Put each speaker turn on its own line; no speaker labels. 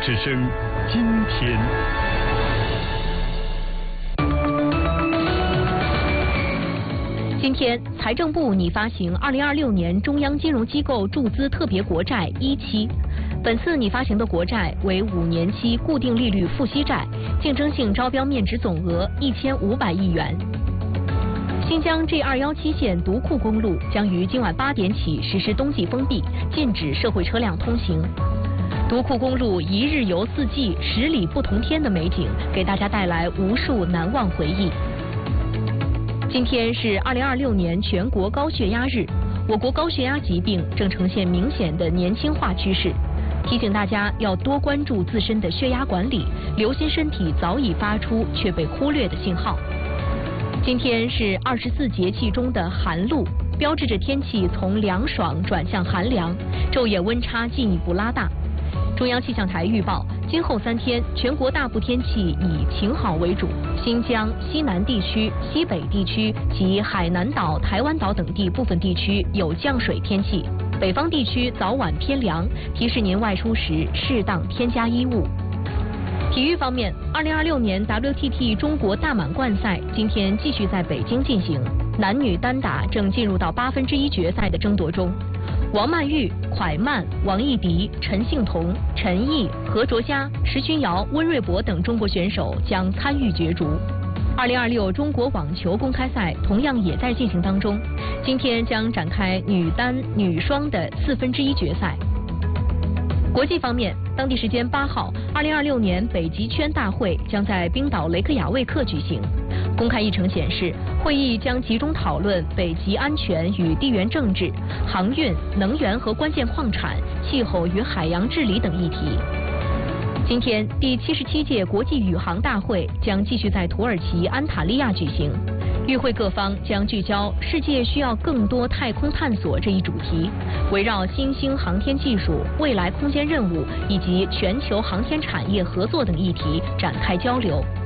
之声，今天。
今天，财政部拟发行2026年中央金融机构注资特别国债1期。本次拟发行的国债为5年期固定利率付息债，竞争性招标面值总额1500亿元。新疆 G217线独库公路将于今晚8点起实施冬季封闭，禁止社会车辆通行。独库公路一日游4季10里不同天的美景，给大家带来无数难忘回忆。今天是2026年全国高血压日，我国高血压疾病正呈现明显的年轻化趋势，提醒大家要多关注自身的血压管理，留心身体早已发出却被忽略的信号。今天是24节气中的寒露，标志着天气从凉爽转向寒凉，昼夜温差进一步拉大。中央气象台预报，今后3天全国大部天气以晴好为主，新疆、西南地区、西北地区及海南岛、台湾岛等地部分地区有降水天气，北方地区早晚偏凉，提示您外出时适当添加衣物。体育方面，2026年 WTT 中国大满贯赛今天继续在北京进行，男女单打正进入到1/8决赛的争夺中。王曼玉、蒯曼、王艺迪、陈幸同、陈毅、何卓佳、石君瑶、温瑞博等中国选手将参与角逐。2026中国网球公开赛同样也在进行当中，今天将展开女单、女双的1/4决赛。国际方面，当地时间8号，2026年北极圈大会将在冰岛雷克雅未克举行。公开议程显示，会议将集中讨论北极安全与地缘政治、航运、能源和关键矿产、气候与海洋治理等议题。今天，第77届国际宇航大会将继续在土耳其安塔利亚举行。与会各方将聚焦世界需要更多太空探索这一主题，围绕新兴航天技术、未来空间任务以及全球航天产业合作等议题展开交流。